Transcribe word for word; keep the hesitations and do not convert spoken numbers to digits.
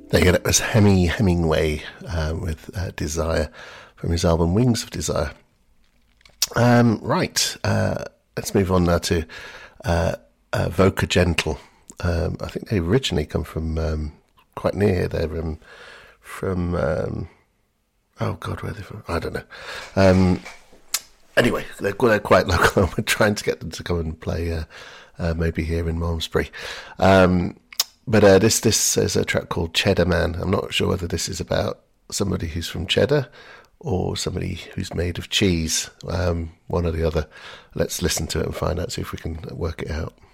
There you go, that was Hemi Hemingway um, with uh, Desire from his album Wings of Desire. Um, right, uh, let's move on now to uh, uh, Voca Gentle. Um, I think they originally come from um, quite near. They're um, from, um, oh God, where are they from? I don't know. Um, anyway, they're, they're quite local. We're trying to get them to come and play uh, uh, maybe here in Malmesbury. Um But uh, this this is a track called Cheddar Man. I'm not sure whether this is about somebody who's from Cheddar or somebody who's made of cheese, um, one or the other. Let's listen to it and find out, see if we can work it out.